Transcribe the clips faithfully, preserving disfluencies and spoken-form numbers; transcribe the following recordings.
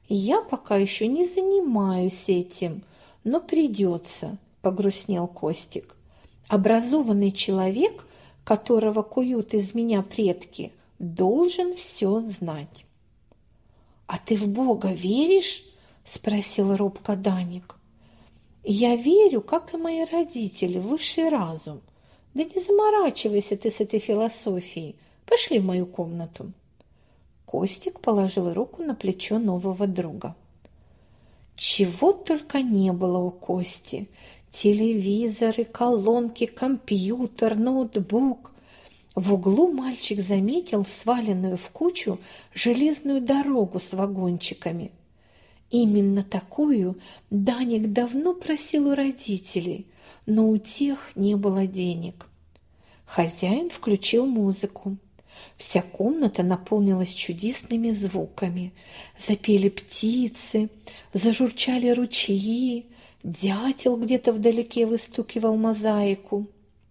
Я пока еще не занимаюсь этим, но придется, погрустнел Костик. Образованный человек, которого куют из меня предки, должен все знать. А ты в Бога веришь? Спросил робко Даник. Я верю, как и мои родители, в высший разум. Да не заморачивайся ты с этой философией. Пошли в мою комнату. Костик положил руку на плечо нового друга. Чего только не было у Кости. Телевизоры, колонки, компьютер, ноутбук. В углу мальчик заметил сваленную в кучу железную дорогу с вагончиками. Именно такую Даник давно просил у родителей, но у тех не было денег. Хозяин включил музыку. Вся комната наполнилась чудесными звуками. Запели птицы, зажурчали ручьи, дятел где-то вдалеке выстукивал мозаику.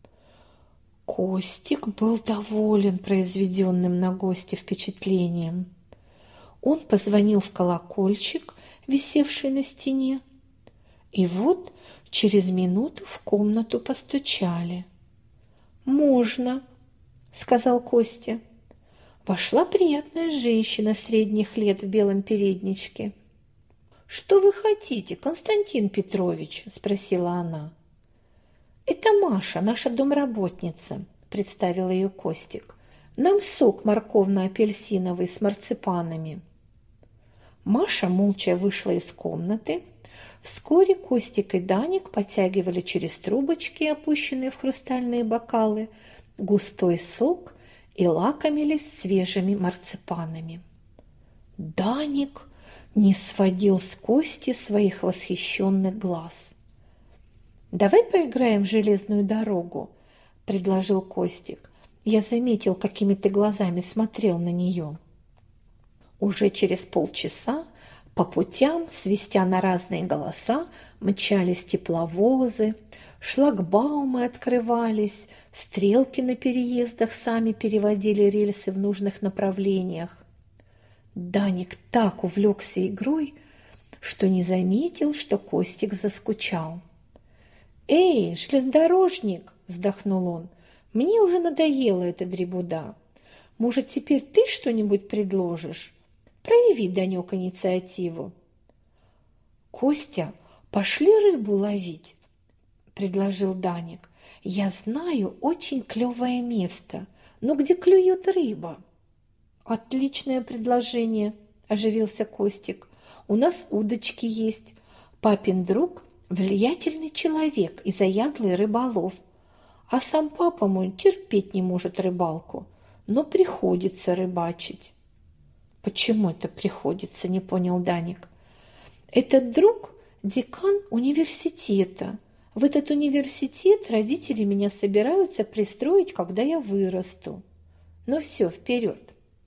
Костик был доволен произведенным на гости впечатлением. Он позвонил в колокольчик, висевший на стене, и вот через минуту в комнату постучали. «Можно», — сказал Костя. Вошла приятная женщина средних лет в белом передничке. «Что вы хотите, Константин Петрович?» — спросила она. «Это Маша, наша домработница», — представил ее Костик. «Нам сок морковно-апельсиновый с марципанами». Маша молча вышла из комнаты. Вскоре Костик и Даник потягивали через трубочки, опущенные в хрустальные бокалы, густой сок и лакомились свежими марципанами. Даник не сводил с Кости своих восхищенных глаз. «Давай поиграем в железную дорогу», — предложил Костик. «Я заметил, какими ты глазами смотрел на нее». Уже через полчаса по путям, свистя на разные голоса, мчались тепловозы, шлагбаумы открывались, стрелки на переездах сами переводили рельсы в нужных направлениях. Даник так увлекся игрой, что не заметил, что Костик заскучал. «Эй, железнодорожник!» – вздохнул он. «Мне уже надоела эта дребуда. Может, теперь ты что-нибудь предложишь? Прояви, Данек, инициативу». «Костя, пошли рыбу ловить», – предложил Даник. «Я знаю очень клевое место, но где клюет рыба». «Отличное предложение», – оживился Костик. «У нас удочки есть. Папин друг – влиятельный человек и заядлый рыболов, а сам папа мой терпеть не может рыбалку, но приходится рыбачить». «Почему это приходится?» – не понял Даник. «Этот друг – декан университета. В этот университет родители меня собираются пристроить, когда я вырасту. Ну все, вперед!»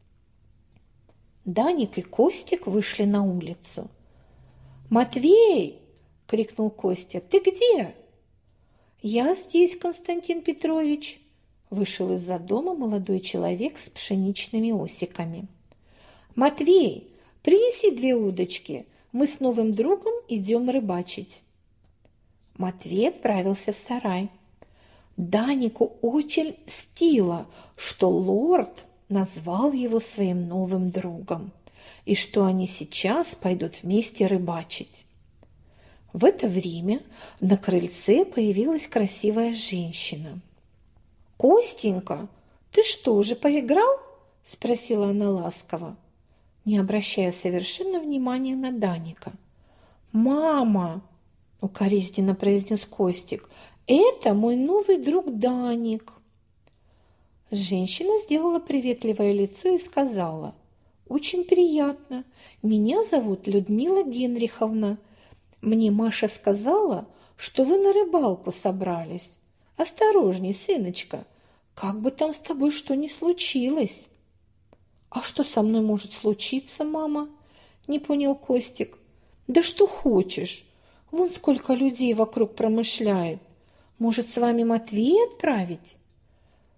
Даник и Костик вышли на улицу. «Матвей!» – крикнул Костя. «Ты где?» «Я здесь, Константин Петрович!» – вышел из-за дома молодой человек с пшеничными осиками. «Матвей, принеси две удочки, мы с новым другом идем рыбачить». Матвей отправился в сарай. Данику очень льстило, что лорд назвал его своим новым другом и что они сейчас пойдут вместе рыбачить. В это время на крыльце появилась красивая женщина. «Костенька, ты что, уже поиграл?» – спросила она ласково, не обращая совершенно внимания на Даника. «Мама!» – укоризненно произнес Костик. «Это мой новый друг Даник». Женщина сделала приветливое лицо и сказала: «Очень приятно. Меня зовут Людмила Генриховна. Мне Маша сказала, что вы на рыбалку собрались. Осторожней, сыночка, как бы там с тобой что ни случилось». «А что со мной может случиться, мама?» – не понял Костик. «Да что хочешь. Вон сколько людей вокруг промышляет. Может, с вами Матвея отправить?»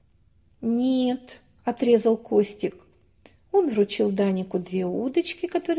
«Нет», – отрезал Костик. Он вручил Данику две удочки, которые